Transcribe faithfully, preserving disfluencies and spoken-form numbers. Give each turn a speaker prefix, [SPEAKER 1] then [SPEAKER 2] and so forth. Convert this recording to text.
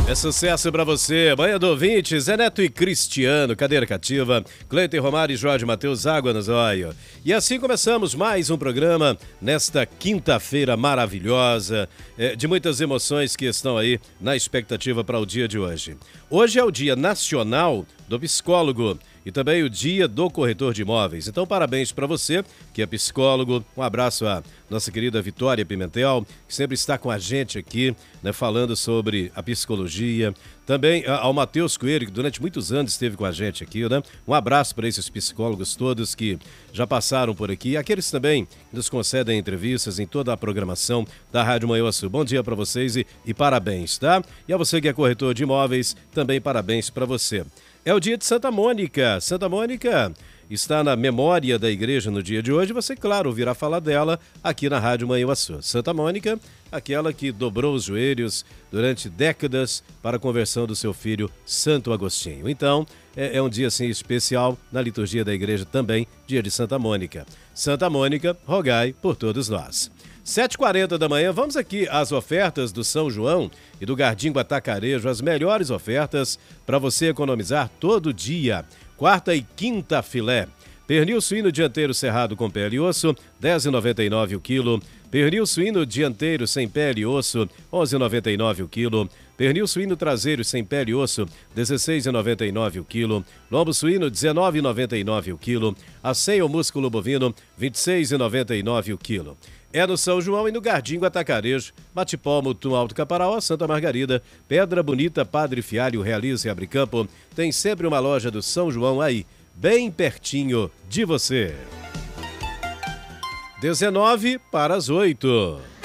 [SPEAKER 1] É sucesso pra você. Manhã do ouvinte, Zé Neto e Cristiano, cadeira cativa, Cleiton Romário e Jorge Matheus, água no zóio. E assim começamos mais um programa nesta quinta-feira maravilhosa, é, de muitas emoções que estão aí na expectativa para o dia de hoje. Hoje é o Dia Nacional do Psicólogo e também o Dia do Corretor de Imóveis. Então, parabéns para você, que é psicólogo. Um abraço à nossa querida Vitória Pimentel, que sempre está com a gente aqui, né, falando sobre a psicologia. Também ao Matheus Coelho, que durante muitos anos esteve com a gente aqui, né? Um abraço para esses psicólogos todos que já passaram por aqui. Aqueles também que nos concedem entrevistas em toda a programação da Rádio Manhuaçu. Bom dia para vocês e, e parabéns, tá? E a você que é corretor de imóveis, também parabéns para você. É o dia de Santa Mônica. Santa Mônica está na memória da igreja no dia de hoje. Você, claro, ouvirá falar dela aqui na Rádio Manhuaçu. Santa Mônica, aquela que dobrou os joelhos durante décadas para a conversão do seu filho Santo Agostinho. Então, é, é um dia assim especial na liturgia da igreja também, dia de Santa Mônica. Santa Mônica, rogai por todos nós. sete e quarenta da manhã, vamos aqui às ofertas do São João e do Gardingo Atacarejo, as melhores ofertas para você economizar todo dia. Quarta e quinta filé. Pernil suíno dianteiro cerrado com pele e osso, dez reais e noventa e nove centavos o quilo. Pernil suíno dianteiro sem pele e osso, onze reais e noventa e nove centavos o quilo. Pernil suíno traseiro sem pele e osso, dezesseis reais e noventa e nove centavos o quilo. Lombo suíno, dezenove reais e noventa e nove centavos o quilo. Aceia ou músculo bovino, vinte e seis reais e noventa e nove centavos o quilo. É no São João e no Gardingo Atacarejo, Bate-Palmo, Tum Alto Caparaó, Santa Margarida, Pedra Bonita, Padre Fialho, Realiza e Abricampo. Tem sempre uma loja do São João aí, bem pertinho de você. dezenove para as oito.